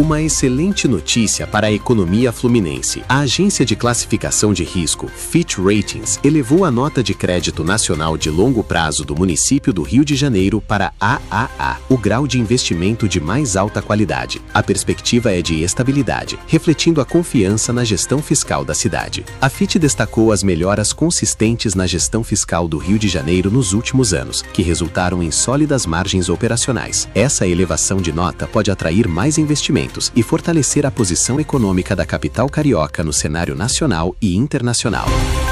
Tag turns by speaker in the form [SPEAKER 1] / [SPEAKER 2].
[SPEAKER 1] Uma excelente notícia para a economia fluminense. A agência de classificação de risco, Fitch Ratings, elevou a nota de crédito nacional de longo prazo do município do Rio de Janeiro para AAA, o grau de investimento de mais alta qualidade. A perspectiva é de estabilidade, refletindo a confiança na gestão fiscal da cidade. A Fitch destacou as melhoras consistentes na gestão fiscal do Rio de Janeiro nos últimos anos, que resultaram em sólidas margens operacionais. Essa elevação de nota pode atrair mais investimentos e fortalecer a posição econômica da capital carioca no cenário nacional e internacional.